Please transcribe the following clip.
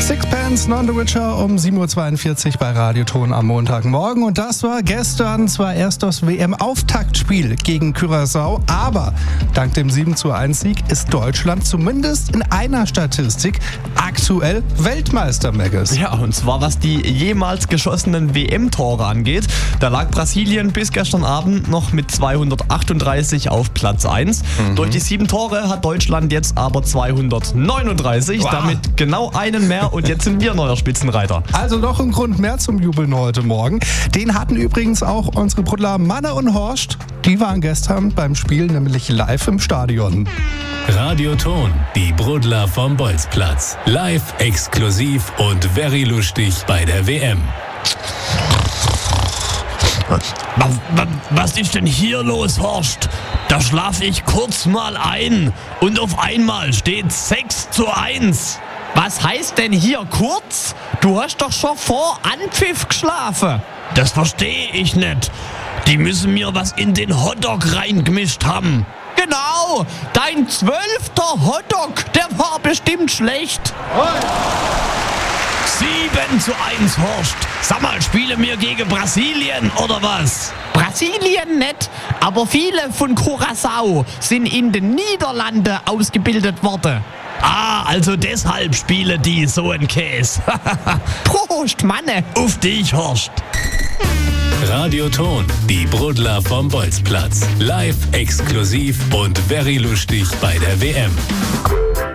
Sixpence, None the Richer um 7.42 Uhr bei Radioton am Montagmorgen. Und das war gestern zwar erst das WM-Auftaktspiel gegen Curaçao, aber dank dem 7:1-Sieg ist Deutschland zumindest in einer Statistik aktuell Weltmeister, Megges. Ja, und zwar was die jemals geschossenen WM-Tore angeht. Da lag Brasilien bis gestern Abend noch mit 238 auf Platz 1. Durch die 7 Tore hat Deutschland jetzt aber 239, damit genau einen mehr. Und jetzt sind wir neuer Spitzenreiter. Also noch ein Grund mehr zum Jubeln heute Morgen. Den hatten übrigens auch unsere Brudler Manne und Horst. Die waren gestern beim Spiel nämlich live im Stadion. Radioton, die Brudler vom Bolzplatz. Live, exklusiv und very lustig bei der WM. Was ist denn hier los, Horst? Da schlaf ich kurz mal ein und auf einmal steht 6:1. Was heißt denn hier kurz? Du hast doch schon vor Anpfiff geschlafen. Das verstehe ich nicht. Die müssen mir was in den Hotdog reingemischt haben. Genau, dein 12. Hotdog, der war bestimmt schlecht. 7:1, Horst. Sag mal, spielen wir gegen Brasilien oder was? Brasilien nicht, aber viele von Curaçao sind in den Niederlanden ausgebildet worden. Ah, also deshalb spielen die so ein Käse. Prost, Manne. Auf dich, Horst. Radioton, die Brudler vom Bolzplatz. Live, exklusiv und very lustig bei der WM.